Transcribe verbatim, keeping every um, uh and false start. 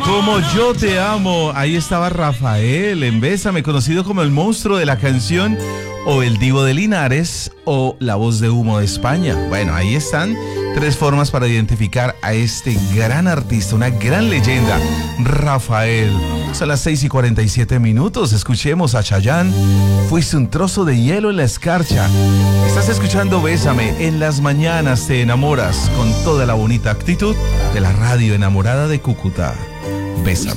Como yo te amo, ahí estaba Rafael en Bésame, conocido como el monstruo de la canción, o el divo de Linares, o la voz de humo de España. Bueno, ahí están tres formas para identificar a este gran artista, una gran leyenda, Rafael. Son las seis y cuarenta y siete minutos, escuchemos a Chayanne, Fuiste un trozo de hielo en la escarcha. Estás escuchando Bésame, en las mañanas te enamoras, con toda la bonita actitud de la radio enamorada de Cúcuta. Bésame.